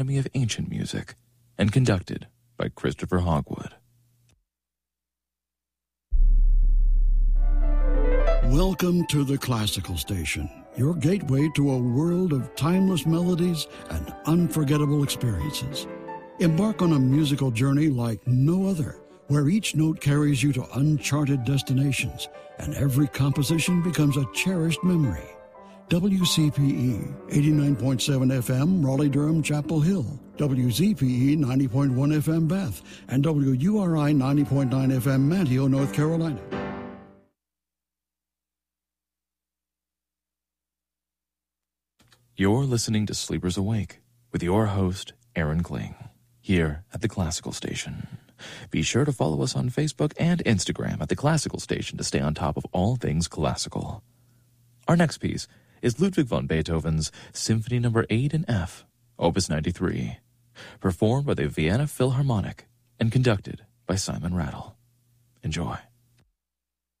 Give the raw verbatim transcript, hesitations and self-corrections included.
Academy of Ancient Music and conducted by Christopher Hogwood. Welcome to the Classical Station, your gateway to a world of timeless melodies and unforgettable experiences. Embark on a musical journey like no other, where each note carries you to uncharted destinations and every composition becomes a cherished memory. W C P E eighty-nine point seven F M, Raleigh-Durham, Chapel Hill, W Z P E ninety point one F M, Bath, and W U R I ninety point nine F M, Manteo, North Carolina. You're listening to Sleepers Awake with your host, Aaron Kling, here at the Classical Station. Be sure to follow us on Facebook and Instagram at the Classical Station to stay on top of all things classical. Our next piece is Ludwig van Beethoven's Symphony Number eight in F, Opus ninety-three, performed by the Vienna Philharmonic and conducted by Simon Rattle. Enjoy.